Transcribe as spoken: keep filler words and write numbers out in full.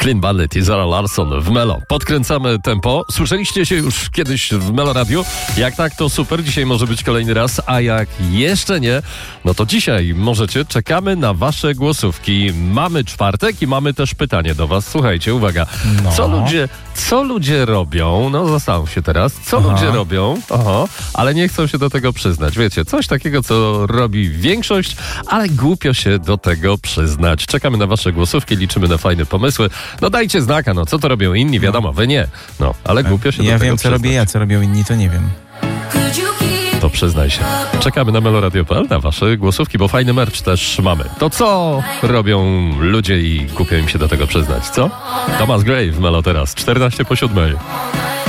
Clean Bandit i Zara Larsson w Melo. Podkręcamy tempo. Słyszeliście się już kiedyś w Melo Radiu? Jak tak, to super. Dzisiaj może być kolejny raz, a jak jeszcze nie, no to dzisiaj możecie. Czekamy na wasze głosówki. Mamy czwartek i mamy też pytanie do was. Słuchajcie, uwaga. No. Co ludzie, co ludzie robią? No zastanów się teraz. Co Aha. ludzie robią? Oho, ale nie chcą się do tego przyznać. Wiecie, coś takiego, co robi większość, ale głupio się do tego przyznać. Czekamy na wasze głosówki, liczymy na fajne pomysły. No dajcie znaka, no co to robią inni, wiadomo, wy nie. No, ale głupio się Ja do tego wiem, co przyznać. robię ja, co robią inni, to nie wiem. To przyznaj się. Czekamy na meloradio kropka p l na wasze głosówki, bo fajny merch też mamy. To co robią ludzie i głupio im się do tego przyznać, co? Thomas Gray w Melo teraz, czternaście po siódmej.